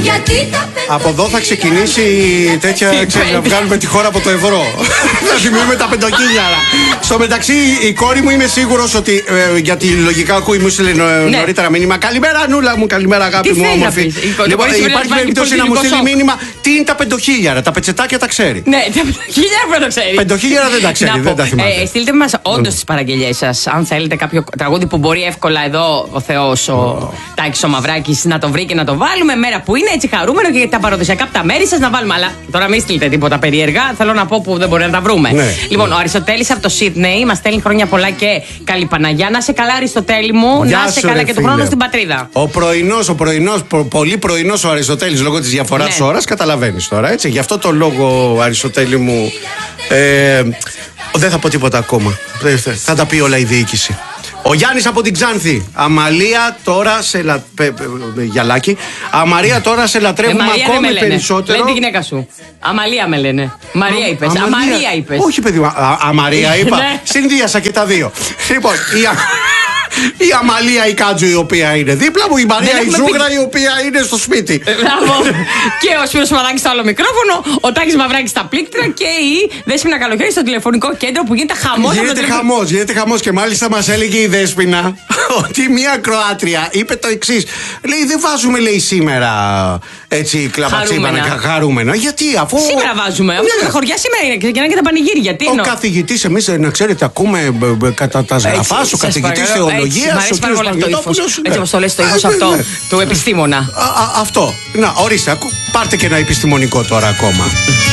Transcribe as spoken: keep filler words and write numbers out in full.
Από εδώ θα ξεκινήσει τέτοια, ξέρεις, να βγάλουμε τη χώρα από το ευρώ. Να θυμούμε τα πεντοκίλιαρα. Στο μεταξύ, η κόρη μου είμαι σίγουρος ότι ε, γιατί λογικά ακούει, μου στείλει ναι. νωρίτερα μήνυμα. Καλημέρα, Νούλα μου, καλημέρα, αγάπη τι μου, όμορφη. Λοιπόν, υπάρχει περίπτωση να μου στείλει μήνυμα τι είναι τα πεντοκίλιαρα. Τα πετσετάκια τα ξέρει. Ναι, τα πεντοκίλιαρα δεν τα ξέρει. Πεντοκίλιαρα δεν τα ξέρει, δεν τα θυμάται. Ε, στείλτε μας όντως τις παραγγελίες σας. Αν θέλετε κάποιο τραγούδι που μπορεί εύκολα εδώ ο Θεός, ο Τάκης ο Μαυράκης να το βρει και να το βάλουμε. Μέρα που είναι έτσι χαρούμενο και τα παραδοσιακά από τα μέρη σας να βάλουμε. Αλλά τώρα μην στείλετε τίποτα περίεργα. Θέλω να πω που δεν μπορεί να τα βρούμε. Ναι. Λοιπόν, ο Αριστοτέλης από το Σίδνεϊ μας στέλνει χρόνια πολλά και καλή Παναγιά. Να σε καλά, Αριστοτέλη μου. Γεια να σε σου, καλά ρε, και του φίλε. χρόνου στην πατρίδα. Ο πρωινός, ο πρωινός, προ, πολύ πρωινός ο Αριστοτέλης λόγω της διαφοράς ναι. ώρας, καταλαβαίνεις τώρα, έτσι. Γι' αυτό το λόγο, Αριστοτέλη μου, ε, δεν θα πω τίποτα ακόμα. Θα τα πει όλα η διοίκηση. Ο Γιάννης από την Ξάνθη. Αμαλία τώρα σε λα... πε, πε, Γιαλάκη. Αμαρία τώρα σε λατρεύουμε ε, Μαρία ακόμη με περισσότερο. Λένε τη γυναίκα σου. Αμαλία με λένε. Μαρία είπες. Αμαλία. Αμαρία είπες. Όχι, παιδί μου. Α, Αμαρία είπα. Ναι. Συνδύασα και τα δύο. Λοιπόν, η, α... η Αμαλία η Κάτζου η οποία είναι δίπλα μου. Η Μαρία η Ζούγρα πει... η οποία είναι στο σπίτι. Μπράβο. Και ο Σπύρος Μαδάκης στο άλλο μικρόφωνο. Ο Τάκης Μαυράκης στα πλήκτρα. Και η Δέσποινα Καλοχέρη στο τηλεφωνικό κέντρο που γίνεται χαμός. Γίνεται χαμός, γίνεται χαμός. Και μάλιστα μας έλεγε η Δέσποινα ότι μια Κροάτρια είπε το εξής. Λέει δεν βάζουμε λέει σήμερα έτσι κλαπατσίπανα χαρούμενα. Γιατί αφού. Σήμερα βάζουμε. Αφού τα χωριά σήμερα είναι και ξεκινάνε και τα πανηγύρια. Γιατί ο καθηγητής, εμείς να ξέρετε, ακούμε κατά τα σγραφά σου, καθηγητής θεολογίας. Μ' αρέσει πάρα πολύ αυτό το ύφος. Έτσι όπως το λες, το ύφος αυτό του επιστήμονα. Αυτό. Να, ορίστε, πάρτε και ένα επιστημονικό τώρα ακόμα.